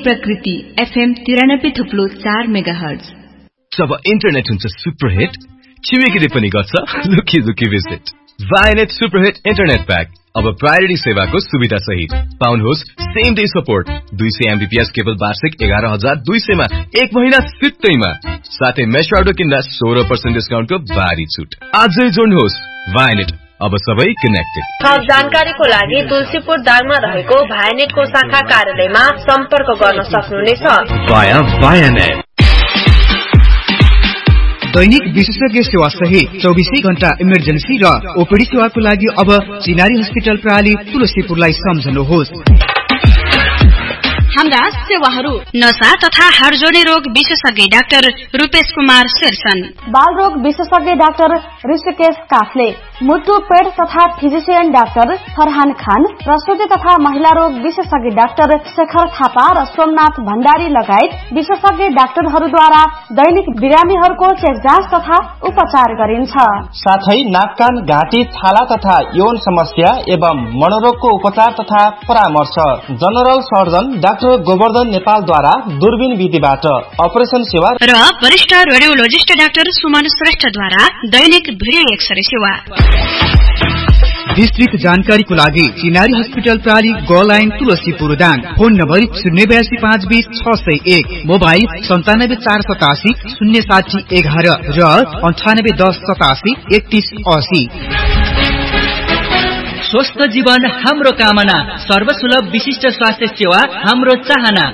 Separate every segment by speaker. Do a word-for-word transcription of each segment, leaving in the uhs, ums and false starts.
Speaker 1: प्रकृति एफएम तिरानब्बे थुप्लो चार मेगाहर्ज।
Speaker 2: जब इन्टरनेट हुन्छ सुपरहिट, छिमेकीले पनि गर्छ लुकी लुकी भिजिट। वाइनेट सुपरहिट इन्टरनेट प्याक अब प्रायोरिटी सेवाको सुविधा सहित पाउनुहोस् सेम डे सपोर्ट, दुई सय एमबीपीएस केवल वार्षिक एघार हजार दुई सय मा एक महिना सित्तैमा, साथै मेश राउटर किन्दा सोह्र पर्सेन्ट डिस्काउन्टको भारी छुट। आजै जोड्नुहोस् वाइनेट, अब सबै कनेक्टेड।
Speaker 3: थप जानकारीको लागि तुलसीपुर दाङमा रहेको भायानेटको शाखा कार्यालयमा सम्पर्क गर्न सक्नुहुनेछ।
Speaker 2: वाया वायानेट।
Speaker 4: दैनिक विशेषज्ञ सेवा सहित चौबीसै घण्टा इमर्जेन्सी र ओपीडी सेवाको लागि अब चिनारी हस्पिटल प्रणाली तुलसीपुरलाई सम्झनुहोस्।
Speaker 5: हाम्रा सेवाहरू नशा तथा हाड जोड्ने रोग विशेषज्ञ डाक्टर रूपेश कुमार शेरसन,
Speaker 6: बाल रोग विशेषज्ञ डाक्टर ऋषिकेश काफले, मुटु पेट तथा फिजिशियन डाक्टर फरहान खान, प्रसुति तथा महिला रोग विशेषज्ञ डाक्टर शेखर थापा र सोमनाथ भण्डारी लगायत विशेषज्ञ डाक्टरहरूद्वारा दैनिक बिरामीहरूको चेक जाँच तथा उपचार गरिन्छ।
Speaker 7: साथै नाक कान घाँटी छाला तथा यौन समस्या एवं मनोरोगको उपचार तथा परामर्श जनरल सर्जन डाक्टर गोवर्धन नेपालद्वारा दूरबीन विधिबाट अपरेसन सेवा
Speaker 5: र वरिष्ठ रेडियोलोजिस्ट डाक्टर सुमन श्रेष्ठद्वारा दैनिक भिडियो एक्सरे सेवा।
Speaker 4: विस्तृत जानकारीको लागि चिनारी हस्पिटल प्रणाली ग line Tulsipur Dang, phone number शून्य बयासी पाँच बीस छ सय एक, मोबाइल सन्तानब्बे चार सतासी शून्य साठी एघार र अन्ठानब्बे दस सतासी एकतीस असी।
Speaker 8: स्वस्थ जीवन हाम्रो कामना, सर्वसुलभ विशिष्ट स्वास्थ्य सेवा हाम्रो चाहना।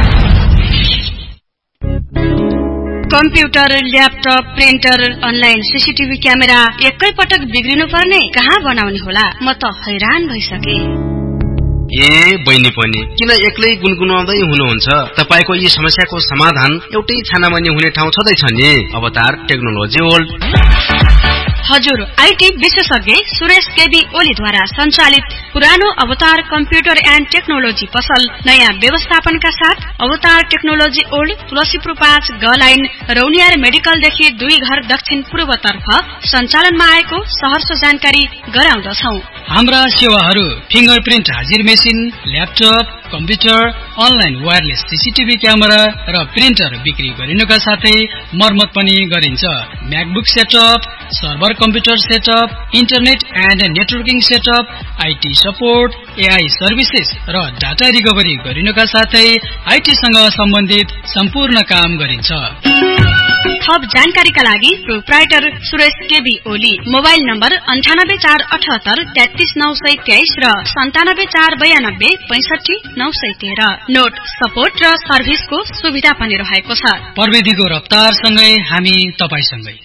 Speaker 5: Computer, laptop, printer, online CCTV camera एकै पटक बिग्रिनु पर्ने, कहाँ बनाउने होला? म त हैरान भइसके।
Speaker 9: ए बहिनी पनि किन एक्लै गुनगुनाउँदै हुनुहुन्छ? तपाईको यी समस्याको समाधान एउटै छानामा नि हुने ठाउँ छँदैछ नि, अवतार टेक्नोलोजी वर्ल्ड।
Speaker 5: हजुर, आईटी विशेषज्ञ सुरेश केबी ओलीद्वारा सञ्चालित पुरानो अवतार कम्प्युटर एन्ड टेक्नोलोजी पसल नयाँ व्यवस्थापनका साथ अवतार टेक्नोलोजी ओल्ड तुलसीपुर पाँच ग लाइन रौनियार मेडिकलदेखि दुई घर दक्षिण पूर्वतर्फ सञ्चालनमा आएको सहर्ष जानकारी गराउँदछौ।
Speaker 10: हाम्रा सेवाहरू फिंगरप्रिन्ट हाजिर machine, laptop, computer, online wireless CCTV camera र प्रिन्टर बिक्री गरिनुका साथै मर्मत पनि गरिन्छ। MacBook setup, server computer setup, internet and networking setup, IT support, AI services र डाटा रिकभरी गरिनुका साथै आईटीसँग सम्बन्धित सम्पूर्ण काम गरिन्छ।
Speaker 5: थप जानकारीका लागि proprietor Suresh KB Oli, mobile number अन्ठानब्बे चार अठहत्तर तेत्तीस नौ सय तेइस र सन्तानब्बे चार बयानब्बे पैंसठी नौ सय तेह्र। नोट सपोर्ट र सर्भिसको सुविधा पनि रहेको छ।
Speaker 10: प्रविधिको रफ्तारसँगै हामी तपाईसँगै।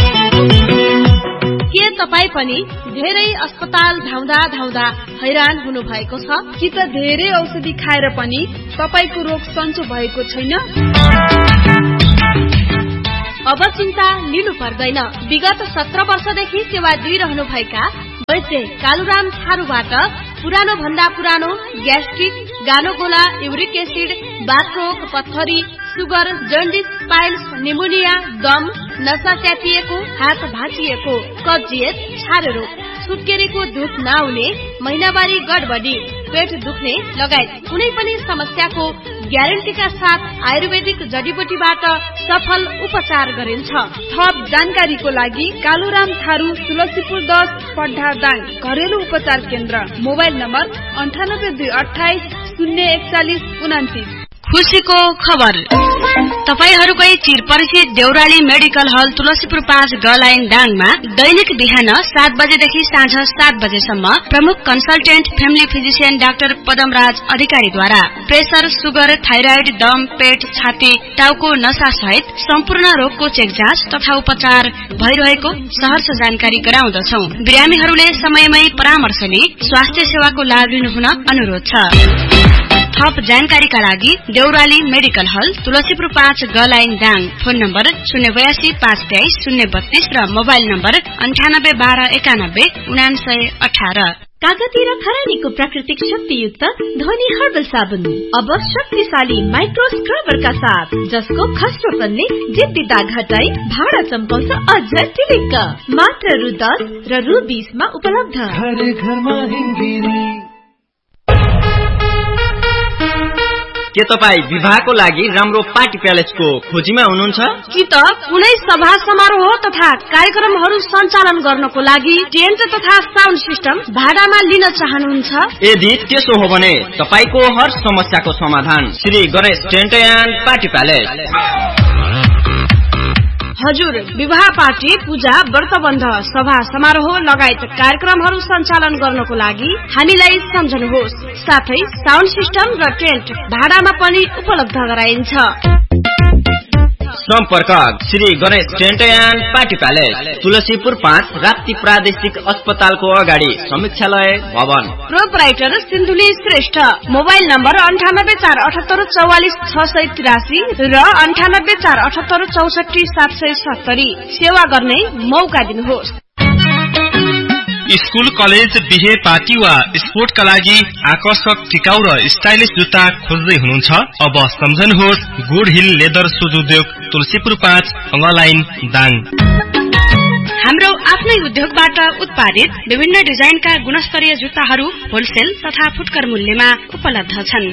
Speaker 11: के तपाई पनि धेरै अस्पताल धाउँदा धाउँदा हैरान हुनु भएको छ? कि त धेरै औषधि खाएर पनि तपाईको रोग सन्चो भएको छैन? अब चिन्ता लिनु पर्दैन। विगत सत्र वर्षदेखि सेवा दिइरहनु भएका वैद्य कालुराम थारूबाट पुरानो भन्दा पुरानो ग्यास्ट्रिक, गानोगोला, युरिक एसिड, बाथरोग, पत्थरी, सुगर, जन्डिस, पाइल्स, निमोनिया, दम, नसा च्यापिएको, हात भाँचिएको, कब्जियत, छारे रोग, सुत्केरीको दुध नआउने, महिनावारी गडबडी, पेट दुख्ने लगायत कुनै पनि समस्याको ग्यारेन्टीका साथ आयुर्वेदिक जडीबुटीबाट सफल उपचार गरिन्छ। थप जानकारीको लागि कालुराम थारू तुलसीपुर दस पड्ढा दाङ घरेलु उपचार केन्द्र, मोबाइल नम्बर अन्ठानब्बे दुई अठाइस शून्य एकचालिस उनातिस।
Speaker 5: खुशीको खबर, तपाईहरूकै चिरपरिचित देउराली मेडिकल हल तुलसीपुर पाँच ग लाइन दाङमा दैनिक बिहान सात बजेदेखि साँझ सात बजेसम्म प्रमुख consultant family physician doctor Padamraj अधिकारीद्वारा प्रेसर, सुगर, थाइराइड, दम, पेट, छाती, टाउको नसा सहित सम्पूर्ण रोगको चेक जाँच तथा उपचार भइरहेको सहर्ष जानकारी गराउँदछौ। बिरामीहरूले समयमै परामर्श लिई स्वास्थ्य सेवाको लाभ लिनुहुन अनुरोध छ। थप जानकारीका लागि देउराली मेडिकल हल तुलसीपुर पाँच ग लाइन दाङ, फोन नम्बर शून्य बयासी पाँच तेइस शून्य बत्तीस र मोबाइल नम्बर अन्ठानब्बे बाह्र एकानब्बे उनासय अठार।
Speaker 11: कागती र खरानीको प्राकृतिक शक्तियुक्त धोनी हर्बल साबुन अब शक्तिशाली माइक्रो स्क्रबरका साथ, जसको खस्रोपनले जिद्दी दाग हटाई भाडा चम्काउँछ अझ टिलिक्क। मात्र रु दस र रु बीसमा उपलब्ध।
Speaker 8: के तपाईँ विवाहको लागि राम्रो पार्टी प्यालेसको खोजीमा हुनुहुन्छ
Speaker 11: कि त कुनै सभा समारोह तथा कार्यक्रमहरू सञ्चालन गर्नको लागि टेन्ट तथा साउन्ड सिस्टम भाडामा लिन चाहनुहुन्छ?
Speaker 8: यदि त्यसो हो भने तपाईको हर समस्याको समाधान Shri Ganesh tent and party palace.
Speaker 11: हजुर, विवाह पार्टी, पूजा, व्रतबन्ध, सभा समारोह लगायत कार्यक्रमहरू सञ्चालन गर्नको लागि हामीलाई सम्झनुहोस्। साथै साउन्ड सिस्टम र टेन्ट भाडामा पनि उपलब्ध गराइन्छ।
Speaker 8: सम्पर्क Shri Ganesh tent and party palace, Tulsipur पाँच, राप्ती प्रादेशिक अस्पतालको अगाडि, समीक्षालय भवन।
Speaker 11: Proprietor Sindhuli Shrestha. Mobile number अन्ठानब्बे चार अठहत्तर चौवालिस छ सय तिरासी र अन्ठानब्बे चार अठहत्तर चौसठी सात सय सत्तरी। सेवा गर्ने मौका दिनुहोस्।
Speaker 9: स्कूल, कलेज, बिहे पार्टी वा स्पोर्टका लागि आकर्षक, टिकाउ र स्टाइलिश जुत्ता खोज्दै हुनुहुन्छ? अब सम्झनुहोस् गुड हिल लेदर सुज उद्योग, तुलसीपुर पाँच, अङ्गलाइन, दाङ।
Speaker 5: हाम्रो आफ्नै उद्योगबाट उत्पादित विभिन्न डिजाइनका गुणस्तरीय जुत्ताहरू होलसेल तथा फुटकर मूल्यमा उपलब्ध छन्।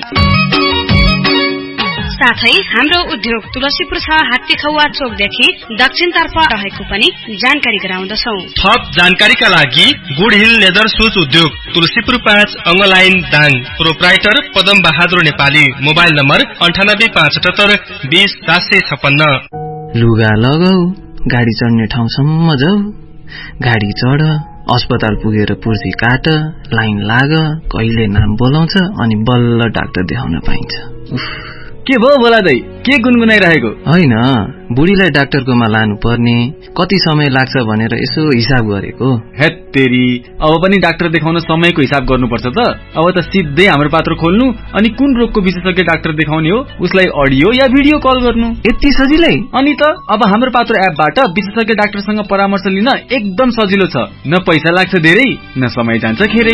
Speaker 5: साथै हाम्रो उद्योग तुलसीपुर छ, हात्तीखौवा चोकदेखि दक्षिणतर्फ रहेको पनि जानकारी गराउँदछौ।
Speaker 9: थप जानकारीका लागि गुड हिल लेदर सुज उद्योग, तुलसीपुर पाँच, अङ्गलाइन, Dang. Proprietor Padam Bahadur Nepali. Mobile number अन्ठानब्बे पाँच अठहत्तर बीस सात सय छप्पन्न।
Speaker 12: लुगा लगाऊ, गाडी चढ्ने ठाउँसम्म जाऊ, गाडी चढ, अस्पताल पुगेर पुर्जी काट, लाइन लाग, कहिले नाम बोलाउँछ अनि बल्ल डाक्टर देखाउन पाइन्छ। उफ,
Speaker 13: के भयो बोलादै? के गुनगुनाइरहेको?
Speaker 12: होइन, बुढीलाई डाक्टरकोमा लानु पर्ने, कति समय लाग्छ भनेर यसो हिसाब गरेको।
Speaker 13: हेत्तेरी, अब पनि डाक्टर देखाउन समयको हिसाब गर्नुपर्छ त। अब त सिधै हाम्रो पात्र खोल्नु अनि कुन रोगको विशेषज्ञ डाक्टर देखाउने हो उसलाई अडियो या भिडियो कल गर्नु।
Speaker 12: यति सजिलै?
Speaker 13: अनि त अब हाम्रो पात्र एपबाट विशेषज्ञ डाक्टरसँग परामर्श लिन एकदम सजिलो छ। न पैसा लाग्छ धेरै, न समय जान्छ खेरै।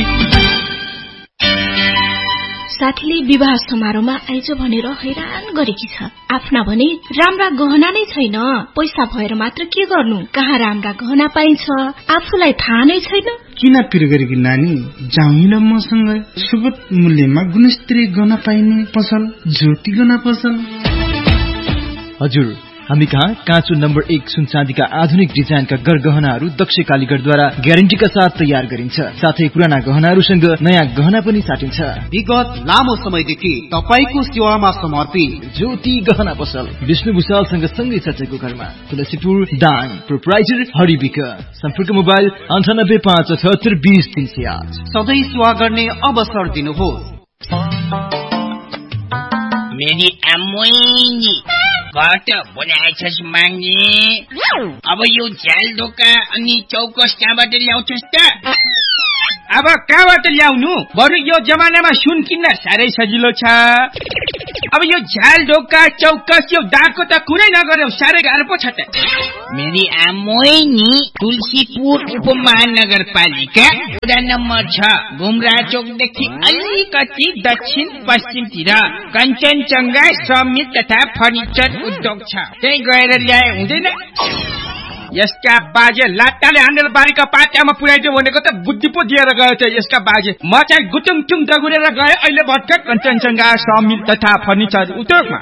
Speaker 14: साथीले विवाह समारोहमा आइज भनेर हैरान गरेकी छ। आफ्ना भने राम्रा गहना नै छैन। पैसा भएर मात्र के गर्नु? कहाँ राम्रा गहना पाइन्छ आफूलाई थाहा नै छैन।
Speaker 15: किन पिर गरेकी नानी, जाउँ न मसँग सुगत मूल्यमा गुणस्तरीय गहना पाइने पसल ज्योति गहना पसल।
Speaker 16: हजुर, हामी कहाँ काँचो नम्बर एक सुन चाँदीका आधुनिक डिजाइनका गरगहनाहरू दक्ष कालीगढद्वारा ग्यारेन्टीका साथ तयार गरिन्छ। साथै पुराना गहनाहरूसँग नयाँ गहना पनि साटिन्छ।
Speaker 4: विगत लामो समयदेखि तपाईको सेवामा समर्पित
Speaker 16: ज्योति गहना पसल, विष्णु भुषालसँग सँगै सचेको घरमा, तुलसीपुर, दाङ। प्रोपराइटर हरिविक। सम्पर्क मोबाइल अन्ठानब्बे पाँच अठहत्तर बीस तीन सय आठ।
Speaker 4: सधैँ सेवा गर्ने अवसर दिनुहोस्।
Speaker 17: मेरी आमोइनी घट बनाएछस् माग्ने। अब यो झ्याल ढोका अनि चौकस कहाँबाट ल्याउँछस् त?
Speaker 18: अब कहाँबाट ल्याउनु? बरु यो जमानामा सुन किन्न साह्रै सजिलो छ। अब यो झ्याल ढोका चौकस यो डाको त कुरै नगर्यो, साह्रै गाह्रो पो छ त।
Speaker 17: मेरी आमोइनी तुलसीपुर उपमहानगरपालिका वडा नम्बर छ, घुमरा चोकदेखि अलिकति दक्षिण पश्चिमतिर कञ्चनजङ्घा श्रमिक तथा फर्निचर उद्योग छ। त्यही गएर ल्याए हुँदैन?
Speaker 18: यसका बाजे लाटाले हानेर बारीका पाट्यामा पुर्याइदियो भनेको त बुद्धि पो दिएर गयो थियो यसका बाजे। म चाहिँ गुटुङ टुङ दगुरेर गए अहिले भर्खर कञ्चनजङ्घा श्रमिक तथा फर्निचर उद्योगमा।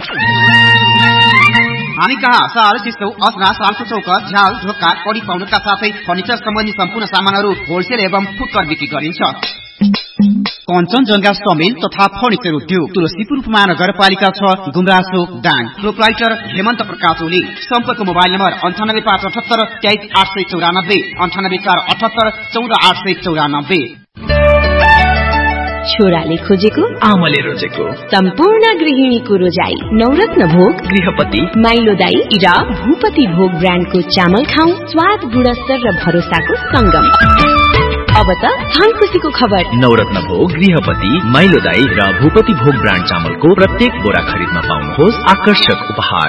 Speaker 4: हामी कहाँ साल चिसो, असना, सालको चौक, झ्याल ढोका, कडी पाउनुका साथै फर्निचर सम्बन्धी सम्पूर्ण सामानहरू होलसेल एवं फुटकर बिक्री गरिन्छ। कञ्चनजङ्घा समिल तथा फर्निचर उद्योग, तुलसीपुर महानगरपालिका छ, गुमरासो, दाङ। प्रोपराइटर हेमन्त प्रकाश ओली। सम्पर्क मोबाइल नम्बर अन्ठानब्बे पाँच अठहत्तर तेइस आठ सय चौरानब्बे, अन्ठानब्बे चार अठहत्तर चौध आठ सय चौरानब्बे।
Speaker 19: छोराले खोजेको,
Speaker 20: आमाले रोजेको,
Speaker 19: सम्पूर्ण गृहिणीको रोजाई नवरत्न भोग,
Speaker 20: गृहपति,
Speaker 19: माइलो दाई र भूपति भोग ब्रान्डको चामल खाऊ। स्वाद, गुणस्तर र भरोसाको संगम। अब त धन खुसीको खबर।
Speaker 20: नवरत्न भोग, गृहपति, माइलो दाई र भूपति भोग ब्रान्ड चामलको प्रत्येक बोरा खरिदमा पाउनुहोस् आकर्षक उपहार।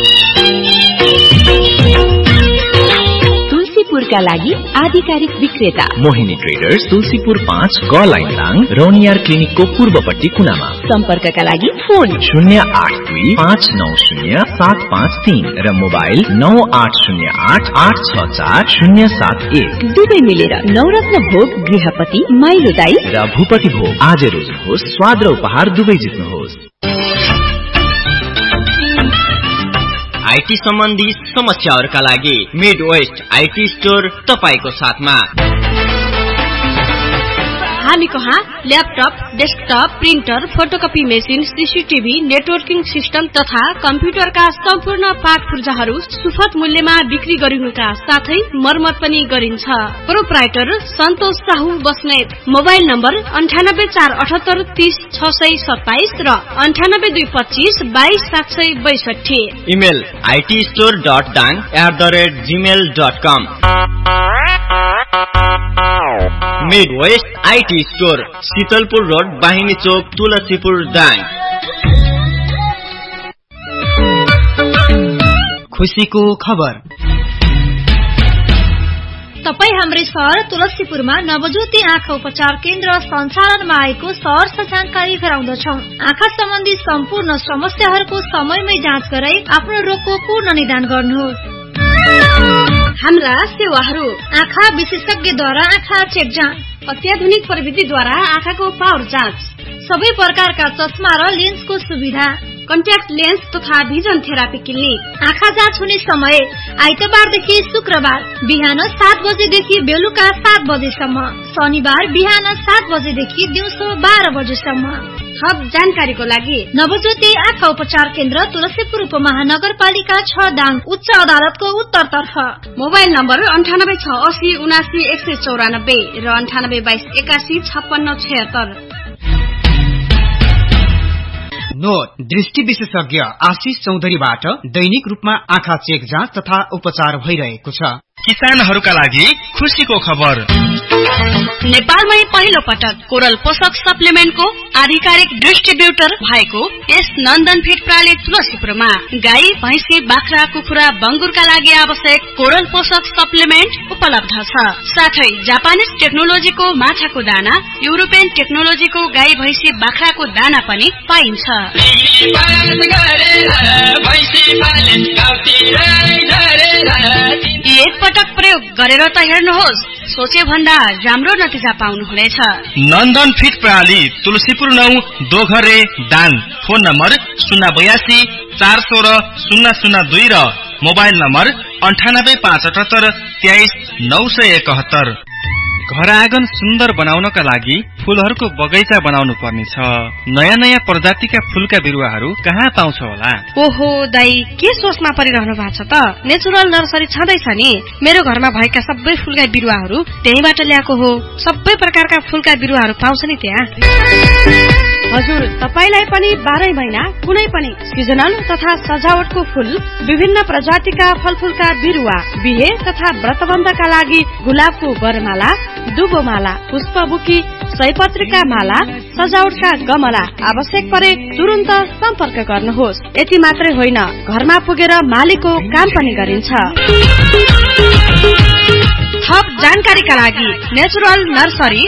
Speaker 19: तुलसीपुरका लागि आधिकारिक विक्रेता
Speaker 20: मोहिनी ट्रेडर्स, तुलसीपुर पाँच, ग लाइन दाङ, रौनियार क्लिनिकको पूर्वपट्टि कुनामा।
Speaker 19: सम्पर्कका लागि फोन
Speaker 20: शून्य आठ दुई पाँच नौ शून्य सात पाँच तीन र मोबाइल नौ आठ शून्य आठ आठ छ चार शून्य सात एक।
Speaker 19: दुवै मिलेर नवरत्न भोग, गृहपति, माइलो दाई
Speaker 20: र भूपति भोग। आज रोज्नुहोस्, स्वाद र उपहार दुवै जित्नुहोस्।
Speaker 8: आईटी सम्बन्धी समस्याहरूका लागि मिड वेस्ट आईटी स्टोर तपाईको साथमा।
Speaker 11: हामी कहाँ laptop, desktop, printer, photocopy machine, CCTV, networking system तथा कम्प्युटरका सम्पूर्ण पार्ट पुर्जाहरू सुपथ मूल्यमा बिक्री गरिनुका साथै मर्मत पनि गरिन्छ। प्रोप्राइटर सन्तोष साहु बस्नेत। मोबाइल नम्बर अन्ठानब्बे चार अठहत्तर तीस छ सय सत्ताइस र अन्ठानब्बे दुई पच्चीस बाइस सात सय बैसठी।
Speaker 8: Email IT store dot Dang at the rate Gmail dot com. Mid West IT store, Sheetalpur road, बाहिनी चोक, तुलसीपुर, दाङ।
Speaker 4: खुसीको खबर।
Speaker 21: तपाई हाम्रै सहर तुलसीपुरमा नवज्योति आँखा उपचार केन्द्र सञ्चालनमा आएको सहरर्ष जानकारी गराउँदछौं। आँखा सम्बन्धी सम्पूर्ण समस्याहरूको समयमै जाँच गराई आफ्नो रोगको पूर्ण निदान गर्नुहोस्।
Speaker 11: हाम्रा सेवाहरू:
Speaker 21: आँखा विशेषज्ञद्वारा आँखा चेक जाँच,
Speaker 11: अत्याधुनिक प्रविधिद्वारा आँखाको पावर जाँच,
Speaker 21: सबै प्रकारका चस्मा र लेन्सको सुविधा,
Speaker 11: कन्ट्याक्ट लेन्स तथा भिजन थेरापी क्लिनिक।
Speaker 21: आँखा जाँच हुने समय आइतबारदेखि शुक्रबार बिहान सात बजेदेखि बेलुका सात बजेसम्म, शनिबार बिहान सात बजेदेखि दिउँसो बाह्र बजेसम्म।
Speaker 11: थप जानकारीको लागि
Speaker 21: नवज्योति आँखा उपचार केन्द्र तुलसीपुर उपमहानगरपालिका छ दाङ, उच्च अदालतको उत्तरतर्फ।
Speaker 11: मोबाइल नम्बर अन्ठानब्बे छ असी उनासी एक सय चौरानब्बे र अन्ठानब्बे बाइस एकासी छप्पन्न छयत्तर।
Speaker 4: नोट: दृष्टि विशेषज्ञ आशिष चौधरीबाट दैनिक रूपमा आँखा चेक जाँच तथा उपचार भइरहेको छ।
Speaker 9: किसानहरूका लागि खुसीको खबर।
Speaker 5: नेपालमै पहिलो पटक कोरल पोषक सप्लिमेन्टको आधिकारिक डिस्ट्रिब्युटर भएको यस नन्दन फिड प्राली तुलसीपुरमा गाई, भैँसी, बाख्रा, कुखुरा, बङ्गुरका लागि आवश्यक कोरल पोषक सप्लिमेन्ट उपलब्ध छ। साथै जापानिज टेक्नोलोजीको माछाको दाना, युरोपियन टेक्नोलोजीको गाई, भैँसी, बाख्राको दाना पनि पाइन्छ। एक पटक प्रयोग गरेर त हेर्नुहोस्, सोचे भन्दा राम्रो नतिजा पाउनुहुनेछ।
Speaker 9: नन्दन फिड प्रणाली तुलसीपुर नौ दोघरे दाङ। फोन नम्बर शून्य बयासी चार सोह्र शून्य शून्य दुई र मोबाइल नम्बर अन्ठानब्बे पाँच अठहत्तर तेइस नौ सय एकहत्तर।
Speaker 13: घर आँगन सुन्दर बनाउनका लागि फूलहरूको बगैँचा बनाउनु पर्नेछ। नयाँ नयाँ प्रजातिका फूलका बिरुवाहरू कहाँ पाउँछ होला?
Speaker 11: ओहो दाई, के सोचमा परिरहनु भएको छ त? नेचुरल नर्सरी छँदैछ नि। मेरो घरमा भएका सबै फूलका बिरुवाहरू त्यहीबाट ल्याएको हो। सबै प्रकारका फूलका बिरुवाहरू पाउँछ नि त्यहाँ। हजुर, तपाईलाई पनि बाह्रै महिना कुनै पनि सिजनल तथा सजावटको फूल, विभिन्न प्रजातिका फलफूलका बिरुवा, बिहे तथा व्रतबन्धका लागि गुलाबको बरमाला, दुबोमाला, पुष्पबुकी, सयपत्रीका माला, सजावटका गमला आवश्यक परे तुरन्त सम्पर्क गर्नुहोस्। यति मात्रै होइन, घरमा पुगेर मालीको काम पनि गरिन्छ। थप जानकारीका लागि नेचुरल नर्सरी